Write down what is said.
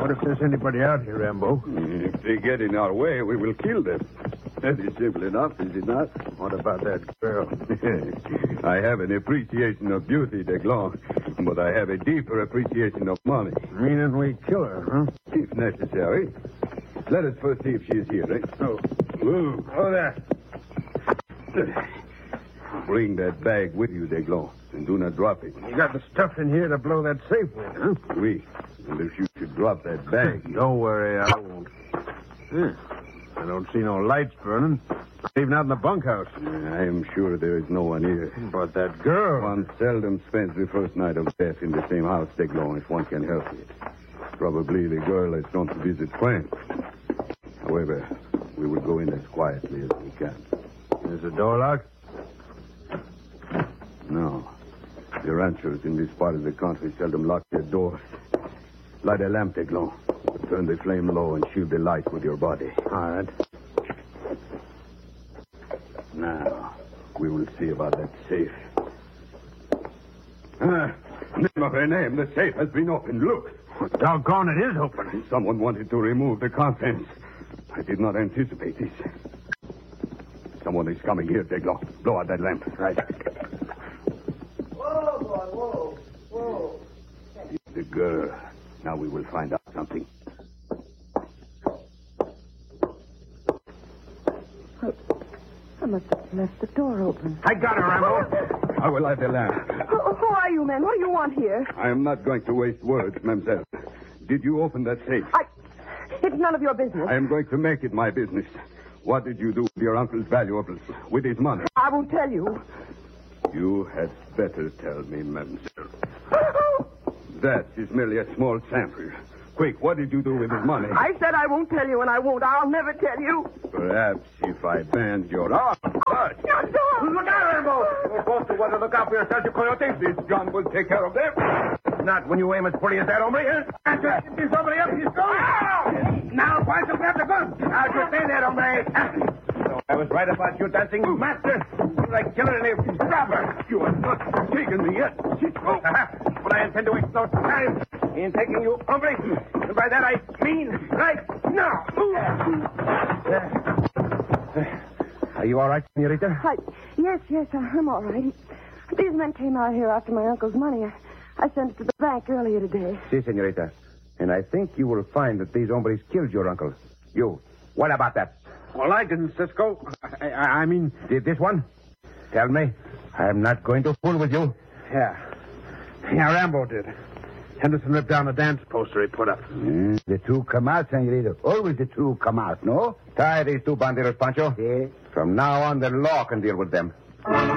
What if there's anybody out here, Rambo? If they get in our way, we will kill them. That is simple enough, is it not? What about that girl? I have an appreciation of beauty, Deglon, but I have a deeper appreciation of money. Meaning we kill her, huh? If necessary. Let us first see if she is here, eh? Oh. Whoa. Oh, there. Bring that bag with you, Deglon, and do not drop it. You got the stuff in here to blow that safe with, huh? Oui. And if you should drop that bag... Don't worry, I won't. I don't see no lights burning. Not even out in the bunkhouse. I am sure there is no one here. But that girl... One seldom spends the first night of death in the same house, Deglon, if one can help it. Probably the girl has gone to visit friends. However, we will go in as quietly as we can. Is the door locked? No. The ranchers in this part of the country seldom lock their doors. Light a lamp, Deglon. Turn the flame low and shield the light with your body. All right. Now, we will see about that safe. Name of her name. The safe has been opened. Look. Doggone, it is open. Someone wanted to remove the contents. I did not anticipate this. Someone is coming here, Deglon. Blow out that lamp. Right. Whoa, boy, whoa. It's the girl. Now we will find out something. I must have left the door open. I got her, Rambo. I will light the lamp. Who are you, man? What do you want here? I am not going to waste words, mademoiselle. Did you open that safe? It's none of your business. I am going to make it my business. What did you do with your uncle's valuables, with his money? I won't tell you. You had better tell me, mademoiselle. That is merely a small sample. Quick, what did you do with his money? I said I won't tell you, and I won't. I'll never tell you. Perhaps if I band your arm. But... Look out, Rambo! You're supposed to want to look out for yourself, you coyote. This gun will take care of them. Not when you aim as pretty as that, hombre. If there's somebody else, he's going. Now, why don't you grab the gun? I'll just say that, hombre. So I was right about you dancing, master. You like killing any robber. You are not taking me yet. But I intend to waste no time in taking you, hombre. And by that I mean right now. Are you all right, senorita? Yes, I'm all right. These men came out here after my uncle's money. I sent it to the bank earlier today. Si, senorita. And I think you will find that these hombres killed your uncle. You. What about that? Well, I didn't, Cisco. I mean, did this one? Tell me. I'm not going to fool with you. Yeah, Rambo did. Henderson ripped down the dance poster he put up. The two come out, senorita. Always the two come out, no? Tie these two bandidos, Pancho. Sí. From now on, the law can deal with them.